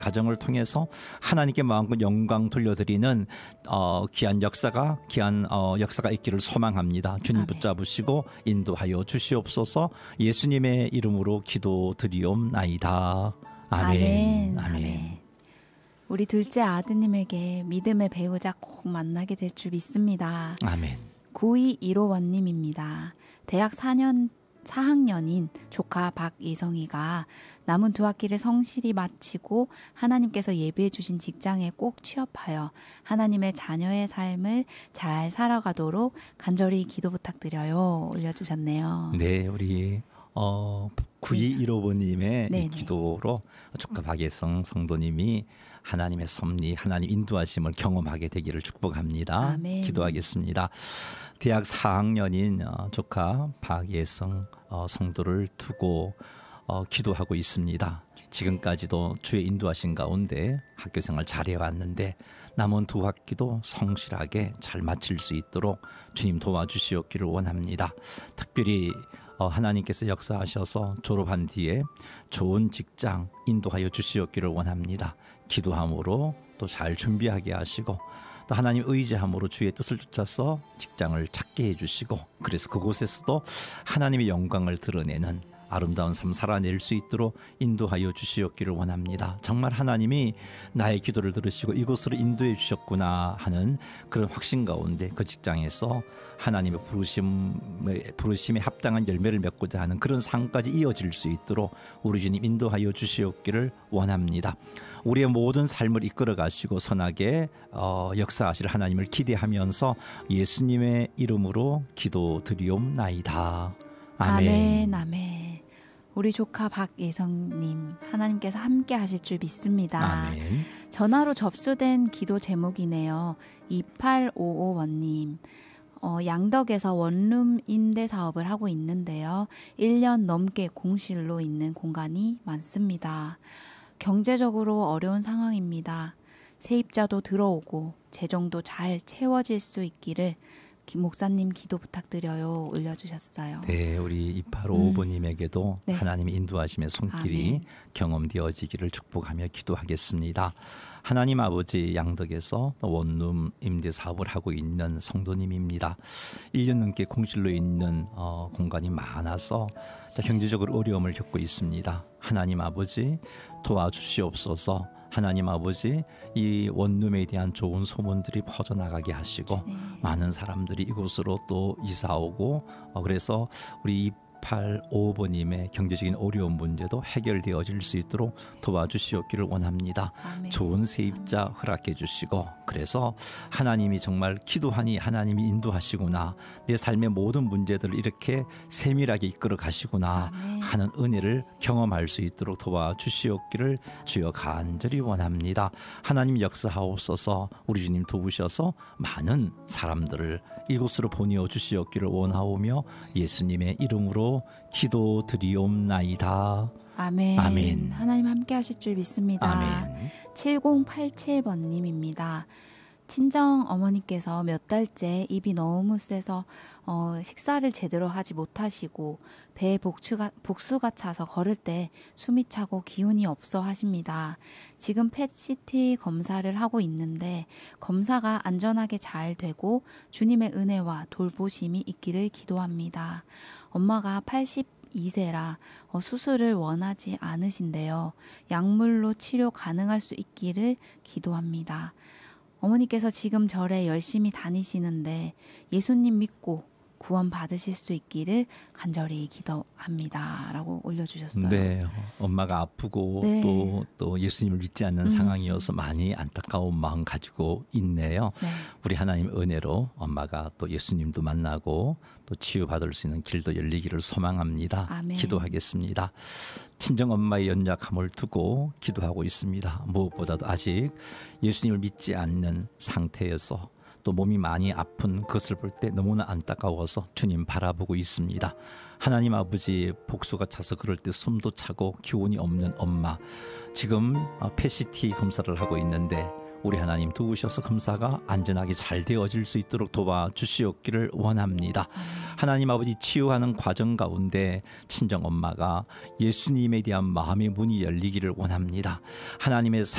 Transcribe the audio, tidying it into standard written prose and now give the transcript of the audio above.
가정을 통해서 하나님께 마음껏 영광 돌려드리는 귀한 역사가 있기를 소망합니다. 주님 붙잡으시고 인도하여 주시옵소서. 예수님의 이름으로 기도드리옵나이다. 아멘. 아멘. 우리 둘째 아드님에게 믿음의 배우자 꼭 만나게 될 줄 믿습니다. 아멘. 9215원님입니다. 대학 4학년인 조카 박이성이가 남은 2학기를 성실히 마치고 하나님께서 예비해 주신 직장에 꼭 취업하여 하나님의 자녀의 삶을 잘 살아가도록 간절히 기도 부탁드려요. 올려주셨네요. 네, 우리 9215번님의 기도로 조카 박예성 성도님이 하나님의 섭리, 하나님 인도하심을 경험하게 되기를 축복합니다. 아멘. 기도하겠습니다. 대학 4학년인 조카 박예성 성도를 두고 기도하고 있습니다. 지금까지도 주의 인도하신 가운데 학교생활 잘해왔는데 남은 2학기도 성실하게 잘 마칠 수 있도록 주님 도와주시옵기를 원합니다. 특별히 하나님께서 역사하셔서 졸업한 뒤에 좋은 직장 인도하여 주시옵기를 원합니다. 기도함으로 또 잘 준비하게 하시고 또 하나님 의지함으로 주의 뜻을 쫓아서 직장을 찾게 해주시고 그래서 그곳에서도 하나님의 영광을 드러내는 아름다운 삶 살아낼 수 있도록 인도하여 주시옵기를 원합니다. 정말 하나님이 나의 기도를 들으시고 이곳으로 인도해 주셨구나 하는 그런 확신 가운데 그 직장에서 하나님의 부르심에 합당한 열매를 맺고자 하는 그런 삶까지 이어질 수 있도록 우리 주님 인도하여 주시옵기를 원합니다. 우리의 모든 삶을 이끌어 가시고 선하게 역사하실 하나님을 기대하면서 예수님의 이름으로 기도드리옵나이다. 아멘. 아멘. 우리 조카 박예성님 하나님께서 함께 하실 줄 믿습니다. 아멘. 전화로 접수된 기도 제목이네요. 2855원님 양덕에서 원룸 임대 사업을 하고 있는데요. 1년 넘게 공실로 있는 공간이 많습니다. 경제적으로 어려운 상황입니다. 세입자도 들어오고 재정도 잘 채워질 수 있기를 목사님 기도 부탁드려요. 올려주셨어요. 네, 우리 2855번님에게도 네. 하나님의 인도하심의 손길이 아멘. 경험되어지기를 축복하며 기도하겠습니다. 하나님 아버지 양덕에서 원룸 임대 사업을 하고 있는 성도님입니다. 1년 넘게 공실로 있는 공간이 많아서 경제적으로 어려움을 겪고 있습니다. 하나님 아버지 도와주시옵소서. 하나님 아버지 이 원룸에 대한 좋은 소문들이 퍼져나가게 하시고 많은 사람들이 이곳으로 또 이사오고 그래서 우리 2855번님의 경제적인 어려운 문제도 해결되어질 수 있도록 도와주시옵기를 원합니다. 아멘. 좋은 세입자 허락해 주시고 그래서 하나님이 정말 기도하니 하나님이 인도하시구나 내 삶의 모든 문제들을 이렇게 세밀하게 이끌어 가시구나 아멘. 하는 은혜를 경험할 수 있도록 도와주시옵기를 주여 간절히 원합니다. 하나님 역사하옵소서. 우리 주님 도우셔서 많은 사람들을 이곳으로 보내어 주시옵기를 원하오며 예수님의 이름으로 기도드리옵나이다. 아멘. 아멘. 하나님 함께 하실 줄 믿습니다. 아멘. 7087번님입니다. 친정 어머니께서 몇 달째 입이 너무 세서 식사를 제대로 하지 못하시고 배에 복수가 차서 걸을 때 숨이 차고 기운이 없어 하십니다. 지금 펫CT 검사를 하고 있는데 검사가 안전하게 잘 되고 주님의 은혜와 돌보심이 있기를 기도합니다. 엄마가 82세라 수술을 원하지 않으신데요. 약물로 치료 가능할 수 있기를 기도합니다. 어머니께서 지금 절에 열심히 다니시는데 예수님 믿고 구원 받으실 수 있기를 간절히 기도합니다. 라고 올려주셨어요. 네, 엄마가 아프고 네. 또 예수님을 믿지 않는 상황이어서 많이 안타까운 마음 가지고 있네요. 네. 우리 하나님의 은혜로 엄마가 또 예수님도 만나고 또 치유받을 수 있는 길도 열리기를 소망합니다. 아멘. 기도하겠습니다. 친정 엄마의 연약함을 두고 기도하고 있습니다. 무엇보다도 아직 예수님을 믿지 않는 상태에서 또 몸이 많이 아픈 것을 볼 때 너무나 안타까워서 주님 바라보고 있습니다. 하나님 아버지 복수가 차서 그럴 때 숨도 차고 기운이 없는 엄마 지금 펫CT 검사를 하고 있는데 우리 하나님 도우셔서 검사가 안전하게 잘 되어질 수 있도록 도와주시옵기를 원합니다. 하나님 아버지 치유하는 과정 가운데 친정엄마가 예수님에 대한 마음의 문이 열리기를 원합니다. 하나님의